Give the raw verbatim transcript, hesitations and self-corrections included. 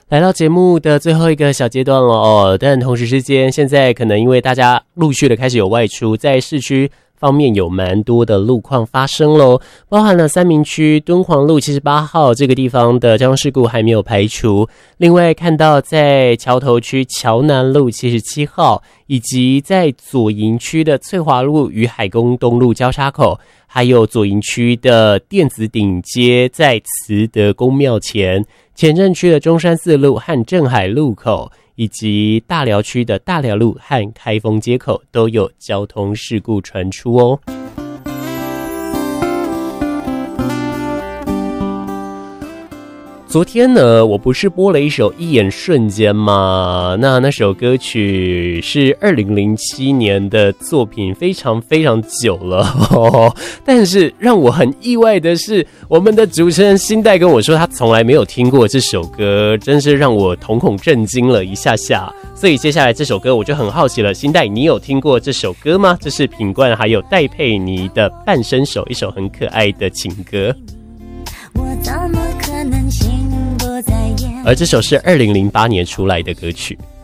来到节目的最后一个小阶段了哦，但同时之间，现在可能因为大家陆续的开始有外出，在市区方面有蛮多的路况发生咯，包含了三民区敦煌路七十八号这个地方的交通事故还没有排除，另外看到在桥头区桥南路七十七号，以及在左营区的翠华路与海宫东路交叉口，还有左营区的电子顶街在慈德宫庙前，前镇区的中山四路和镇海路口，以及大寮区的大寮路和开封街口都有交通事故传出哦。昨天呢，我不是播了一首《一眼瞬间》吗？那那首歌曲是二零零七年的作品，非常非常久了哦。但是让我很意外的是，我们的主持人新代跟我说他从来没有听过这首歌，真是让我瞳孔震惊了一下下。所以接下来这首歌我就很好奇了，新代你有听过这首歌吗？这是品冠还有戴佩妮的《半生手》，一首很可爱的情歌。我怎么可能心不在焉？而这首是二零零八年出来的歌曲。